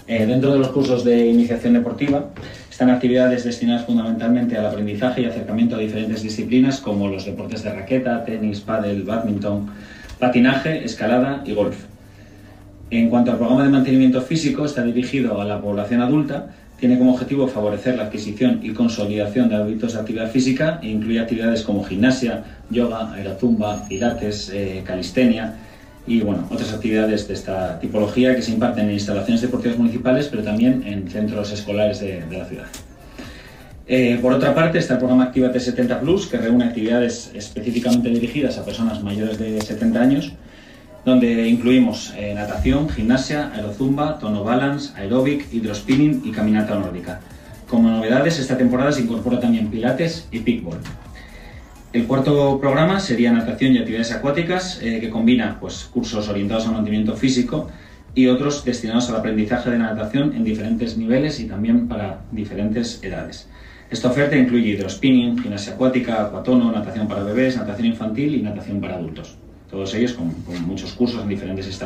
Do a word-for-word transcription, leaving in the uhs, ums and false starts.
Eh, dentro de los cursos de iniciación deportiva están actividades destinadas fundamentalmente al aprendizaje y acercamiento a diferentes disciplinas como los deportes de raqueta, tenis, pádel, bádminton, patinaje, escalada y golf. En cuanto al programa de mantenimiento físico, está dirigido a la población adulta, tiene como objetivo favorecer la adquisición y consolidación de hábitos de actividad física e incluye actividades como gimnasia, yoga, aerozumba, pilates, eh, calistenia y bueno, otras actividades de esta tipología que se imparten en instalaciones deportivas municipales, pero también en centros escolares de, de la ciudad. Eh, por otra parte, está el programa Actívate setenta plus, que reúne actividades específicamente dirigidas a personas mayores de setenta años, donde incluimos eh, natación, gimnasia, aerozumba, tono balance, aeróbic, hidrospinning y caminata nórdica. Como novedades, esta temporada se incorpora también pilates y pickleball. El cuarto programa sería natación y actividades acuáticas, eh, que combina pues, cursos orientados al mantenimiento físico y otros destinados al aprendizaje de natación en diferentes niveles y también para diferentes edades. Esta oferta incluye hidrospinning, gimnasia acuática, acuatono, natación para bebés, natación infantil y natación para adultos. Todos ellos con, con muchos cursos en diferentes instalaciones.